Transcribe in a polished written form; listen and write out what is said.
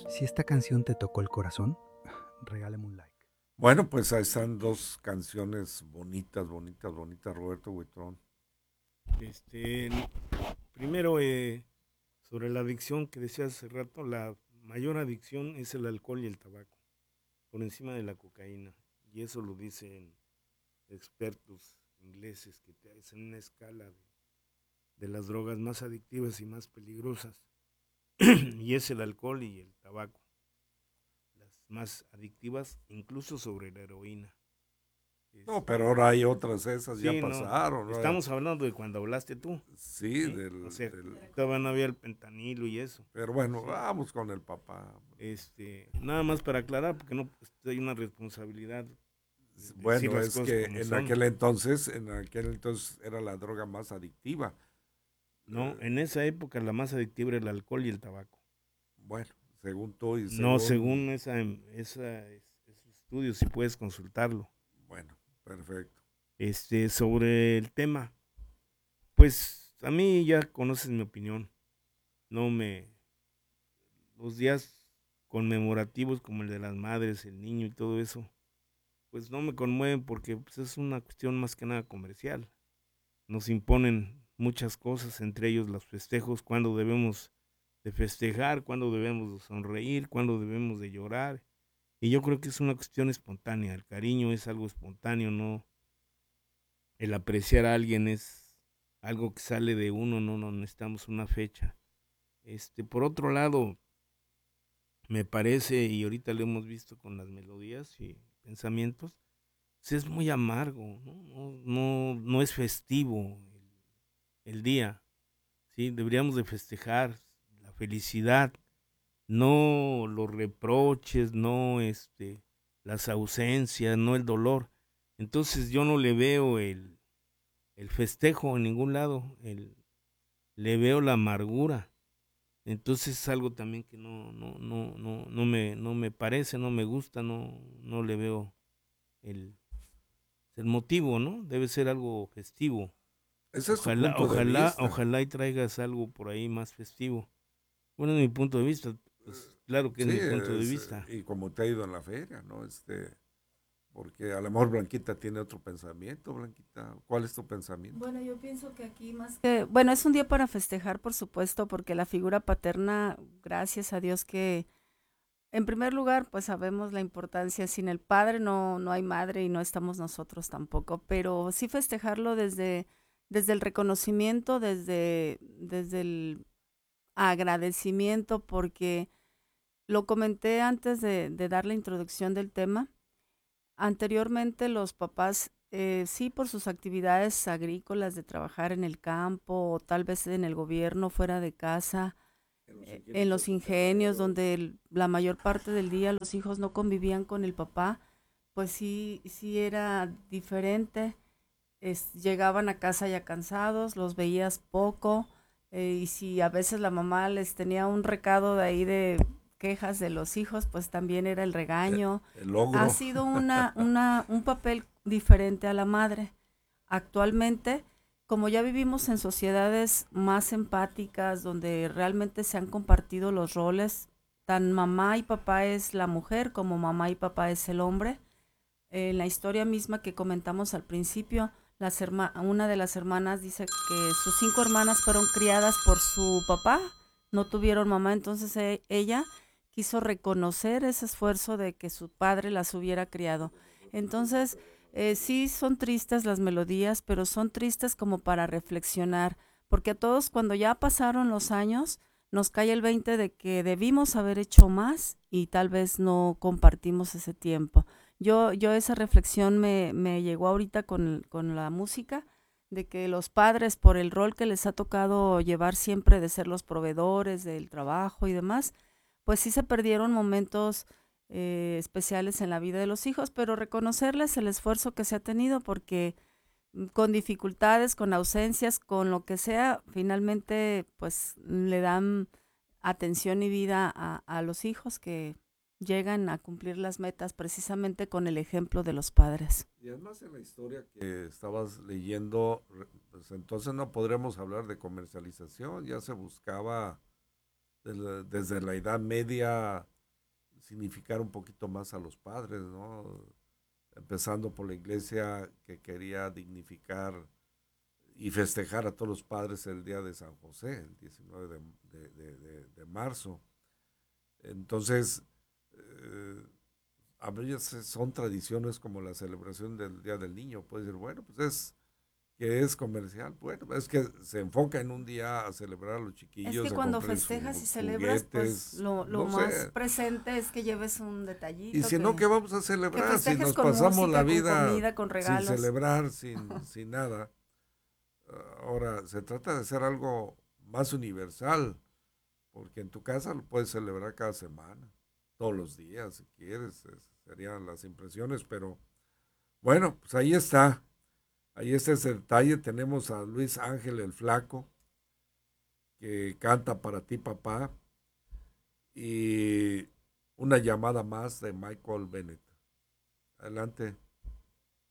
Si esta canción te tocó el corazón, regálame un like. Bueno, pues ahí están dos canciones bonitas, bonitas, bonitas, Roberto Buitrón. Este, primero, sobre la adicción que decías hace rato, la mayor adicción es el alcohol y el tabaco, por encima de la cocaína. Y eso lo dicen expertos ingleses que te hacen una escala de las drogas más adictivas y más peligrosas. Y es el alcohol y el tabaco, las más adictivas, incluso sobre la heroína. No, pero ahora hay otras, esas ya Sí, no. pasaron, ¿no? Estamos hablando de cuando hablaste tú, Sí, ¿sí? O sea, del... todavía no había el pentanilo y eso, Pero bueno, ¿sí? vamos con el papá. Nada más para aclarar, porque no pues, hay una responsabilidad de decir Bueno, las es cosas que como son. en aquel entonces era la droga más adictiva. No, en esa época la más adictiva era el alcohol y el tabaco. Bueno, según tú y No, según según... esos estudios, si puedes consultarlo. Bueno, perfecto. Sobre el tema, pues a mí ya conoces mi opinión. No me, los días conmemorativos como el de las madres, el niño y todo eso, pues no me conmueven porque pues, es una cuestión más que nada comercial. Nos imponen muchas cosas, entre ellos los festejos, cuándo debemos de festejar, cuándo debemos de sonreír, cuándo debemos de llorar. Y yo creo que es una cuestión espontánea, el cariño es algo espontáneo, no el apreciar a alguien es algo que sale de uno, no necesitamos una fecha. Por otro lado, me parece, y ahorita lo hemos visto con las melodías y pensamientos, pues es muy amargo, no es festivo el día, ¿sí? Deberíamos de festejar la felicidad, no los reproches, no las ausencias, no el dolor. Entonces yo no le veo el festejo en ningún lado, le veo la amargura. Entonces es algo también que no me parece, no me gusta, no le veo el, el motivo, ¿no? Debe ser algo festivo. Ese es tu Ojalá, punto de ojalá, vista. ojalá y traigas algo por ahí más festivo. Bueno, de mi punto de vista, pues claro que es Sí, mi punto de vista. y como te ha ido en la feria, ¿no? Porque a lo mejor Blanquita tiene otro pensamiento, Blanquita. ¿Cuál es tu pensamiento? Bueno, yo pienso que aquí más que, bueno, es un día para festejar, por supuesto, porque la figura paterna, gracias a Dios que, en primer lugar, pues sabemos la importancia, sin el padre no hay madre y no estamos nosotros tampoco, pero sí festejarlo desde el reconocimiento, desde el agradecimiento, porque lo comenté antes de dar la introducción del tema. Anteriormente los papás, sí, por sus actividades agrícolas de trabajar en el campo o tal vez en el gobierno fuera de casa, En los en ingenios los ingenios azucareros. donde la mayor parte del día los hijos no convivían con el papá, pues sí era diferente. Llegaban a casa ya cansados, los veías poco, y si a veces la mamá les tenía un recado de ahí de quejas de los hijos, pues también era el regaño. El Ha logro. sido un papel diferente a la madre. Actualmente, como ya vivimos en sociedades más empáticas, donde realmente se han compartido los roles, tan mamá y papá es la mujer como mamá y papá es el hombre. En la historia misma que comentamos al principio, una de las hermanas dice que sus 5 hermanas fueron criadas por su papá, no tuvieron mamá, entonces ella quiso reconocer ese esfuerzo de que su padre las hubiera criado. Entonces, sí son tristes las melodías, pero son tristes como para reflexionar, porque a todos cuando ya pasaron los años, nos cae el 20 de que debimos haber hecho más y tal vez no compartimos ese tiempo. Yo esa reflexión me llegó ahorita con la música, de que los padres, por el rol que les ha tocado llevar siempre de ser los proveedores del trabajo y demás, pues sí se perdieron momentos especiales en la vida de los hijos, pero reconocerles el esfuerzo que se ha tenido porque con dificultades, con ausencias, con lo que sea, finalmente pues le dan atención y vida a los hijos que llegan a cumplir las metas precisamente con el ejemplo de los padres. Y además en la historia que estabas leyendo, pues entonces no podremos hablar de comercialización, ya se buscaba desde la Edad Media significar un poquito más a los padres, ¿no? Empezando por la iglesia que quería dignificar y festejar a todos los padres el día de San José, el 19 de marzo. Entonces, a veces son tradiciones como la celebración del Día del Niño. Puede decir, bueno, pues es comercial. Bueno, es que se enfoca en un día a celebrar a los chiquillos. Es que cuando festejas y celebras, pues lo más presente es que lleves un detallito. Y si no, ¿qué vamos a celebrar? Si nos pasamos música, la vida con comida, con regalos, sin celebrar, sin nada. Ahora, se trata de hacer algo más universal, porque en tu casa lo puedes celebrar cada semana, todos los días, si quieres, serían las impresiones, pero bueno, pues ahí está ese detalle. Tenemos a Luis Ángel el Flaco, que canta Para ti, papá, y una llamada más de Michael Bennett. Adelante.